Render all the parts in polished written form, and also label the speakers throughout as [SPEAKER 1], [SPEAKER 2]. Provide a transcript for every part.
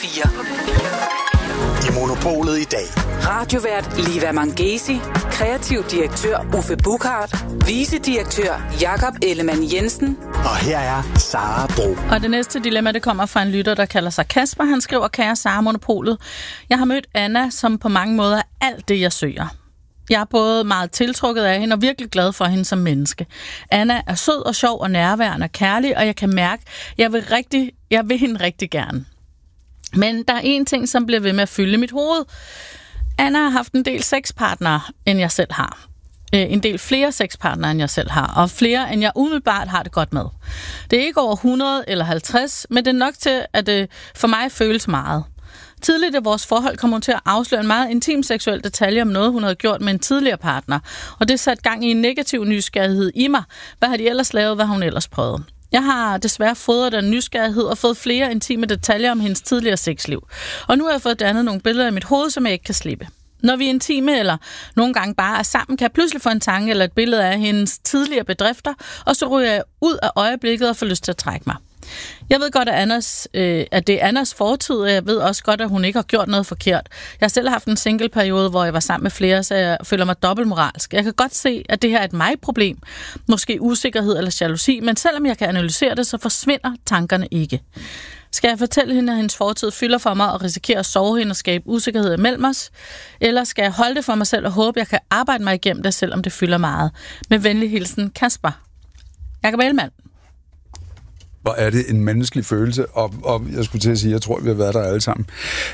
[SPEAKER 1] 4.
[SPEAKER 2] I Monopolet i dag.
[SPEAKER 3] Radiovært Liva Mangesi, kreativ direktør Uffe Buchard, vicedirektør Jakob Ellemann Jensen.
[SPEAKER 2] Og her er Sara Bro.
[SPEAKER 4] Og det næste dilemma, det kommer fra en lytter, der kalder sig Kasper. Han skriver, kære Sara Monopolet, jeg har mødt Anna, som på mange måder er alt det, jeg søger. Jeg er både meget tiltrukket af hende og virkelig glad for hende som menneske. Anna er sød og sjov og nærværende og kærlig, og jeg kan mærke, jeg vil hende rigtig gerne. Men der er en ting, som bliver ved med at fylde mit hoved. Anna har haft en del sexpartnere, end jeg selv har. En del flere sexpartnere, end jeg selv har, og flere, end jeg umiddelbart har det godt med. Det er ikke over 100 eller 50, men det er nok til, at det for mig føles meget. Tidligt i vores forhold kom hun til at afsløre en meget intim seksuel detalje om noget, hun havde gjort med en tidligere partner, og det satte gang i en negativ nysgerrighed i mig. Hvad har de ellers lavet, hvad hun ellers prøvede? Jeg har desværre fodret den nysgerrighed og fået flere intime detaljer om hendes tidligere sexliv. Og nu har jeg fået dannet nogle billeder i mit hoved, som jeg ikke kan slippe. Når vi er intime eller nogle gange bare er sammen, kan jeg pludselig få en tanke eller et billede af hendes tidligere bedrifter, og så ryger jeg ud af øjeblikket og får lyst til at trække mig. Jeg ved godt, at det er Annas fortid, og jeg ved også godt, at hun ikke har gjort noget forkert. Jeg har selv haft en single-periode, hvor jeg var sammen med flere, så jeg føler mig dobbeltmoralsk. Jeg kan godt se, at det her er et mig-problem. Måske usikkerhed eller jalousi, men selvom jeg kan analysere det, så forsvinder tankerne ikke. Skal jeg fortælle hende, at hendes fortid fylder for mig og risikere at sove hende og skabe usikkerhed imellem os? Eller skal jeg holde det for mig selv og håbe, jeg kan arbejde mig igennem det, selvom det fylder meget? Med venlig hilsen, Kasper. Jakob Ellemann.
[SPEAKER 5] Hvor er det en menneskelig følelse, og jeg skulle til at sige, jeg tror, vi har været der alle sammen.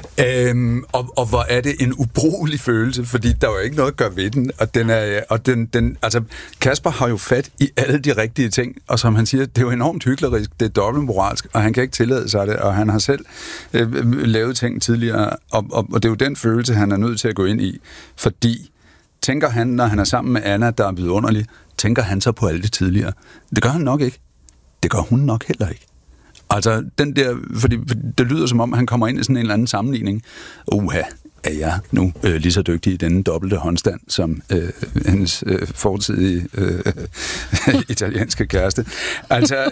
[SPEAKER 5] Og hvor er det en ubrugelig følelse, fordi der er jo ikke noget at gøre ved den, altså Kasper har jo fat i alle de rigtige ting, og som han siger, det er jo enormt hyklerisk, det er dobbeltmoralsk, og han kan ikke tillade sig det, og han har selv lavet ting tidligere, og det er jo den følelse, han er nødt til at gå ind i, fordi tænker han, når han er sammen med Anna, der er vidunderlig, tænker han så på alt det tidligere? Det gør han nok ikke. Det gør hun nok heller ikke. Altså, den der, fordi det lyder som om, han kommer ind i sådan en eller anden sammenligning. Er jeg nu lige så dygtig i denne dobbelte håndstand, som hendes fortidige italienske kæreste? Altså,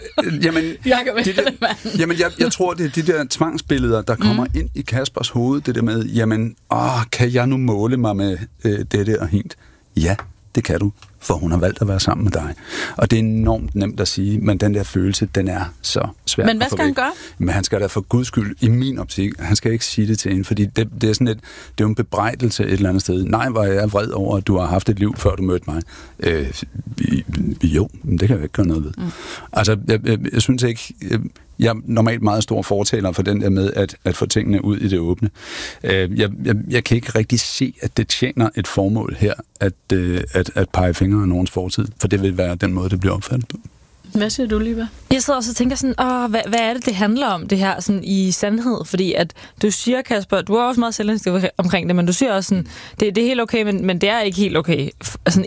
[SPEAKER 5] jeg tror, det er de der tvangsbilleder, der kommer ind i Kaspers hoved, det der med, kan jeg nu måle mig med det og hint? Ja, det kan du, for hun har valgt at være sammen med dig. Og det er enormt nemt at sige, men den der følelse, den er så svær.
[SPEAKER 4] Men hvad skal han gøre?
[SPEAKER 5] Men han skal da for guds skyld, i min optik, han skal ikke sige det til hende, fordi det er sådan det er jo en bebrejdelse et eller andet sted. Nej, hvor jeg er vred over, at du har haft et liv, før du mødte mig. Jo, men det kan jeg ikke gøre noget ved. Altså, jeg synes ikke... Jeg er normalt meget stor fortaler for den der med at få tingene ud i det åbne. Jeg kan ikke rigtig se, at det tjener et formål her, at pege fingre af nogens fortid, for det vil være den måde, det bliver opfattet på.
[SPEAKER 4] Hvad siger du, Liva?
[SPEAKER 6] Jeg sidder også og tænker sådan, hvad er det handler om, det her sådan i sandhed? Fordi at du siger, Kasper, du er også meget selvindsigt omkring det, men du siger også sådan, det er helt okay, men det er ikke helt okay. Sådan